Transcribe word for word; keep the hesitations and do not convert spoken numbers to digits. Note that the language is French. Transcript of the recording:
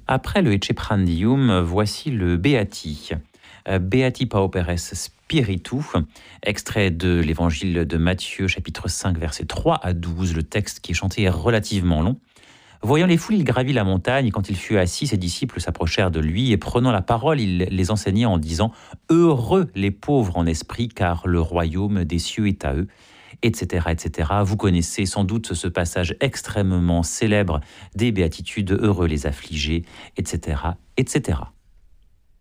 Après le Ecce Prandium, voici le Beati. Euh, Beati pauperes spiritu, extrait de l'évangile de Matthieu, chapitre cinq, versets trois à douze. Le texte qui est chanté est relativement long. Voyant les foules, il gravit la montagne, et quand il fut assis, ses disciples s'approchèrent de lui, et prenant la parole, il les enseignait en disant « Heureux les pauvres en esprit, car le royaume des cieux est à eux », et cetera, et cetera. Vous connaissez sans doute ce passage extrêmement célèbre des béatitudes « Heureux les affligés », et cetera, et cetera.